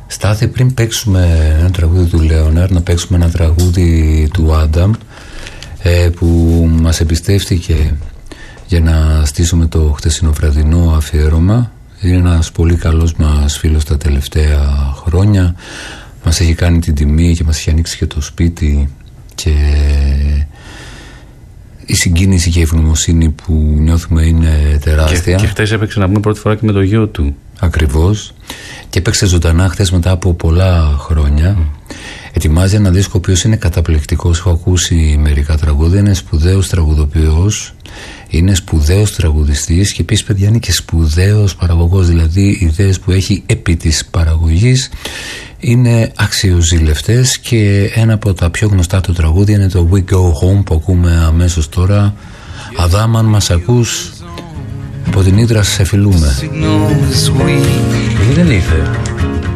Στάθη, πριν παίξουμε ένα τραγούδι του Λέοναρντ, να παίξουμε ένα τραγούδι του Άνταμ που μας εμπιστεύτηκε για να στήσουμε το χτεσινοβραδινό αφιέρωμα. Είναι ένας πολύ καλός μας φίλος τα τελευταία χρόνια. Μας έχει κάνει την τιμή και μας έχει ανοίξει και το σπίτι, και η συγκίνηση και η ευγνωμοσύνη που νιώθουμε είναι τεράστια. Και χτες έπαιξε, να πούμε, πρώτη φορά και με το γιο του. Ακριβώς. Και έπαιξε ζωντανά χτες μετά από πολλά χρόνια. Ετοιμάζει ένα δίσκο ο οποίος είναι καταπληκτικός. Έχω ακούσει μερικά τραγούδια. Είναι σπουδαίος τραγουδοποιός, είναι σπουδαίος τραγουδιστής και επίσης, παιδιά, είναι και σπουδαίος παραγωγός. Δηλαδή οι ιδέες που έχει επί της παραγωγής είναι αξιοζηλευτές, και ένα από τα πιο γνωστά του τραγούδια είναι το We Go Home που ακούμε αμέσως τώρα. Αδάμ, αν μας ακούς, από την Ύδρα σε φιλούμε. Δεν ήρθε.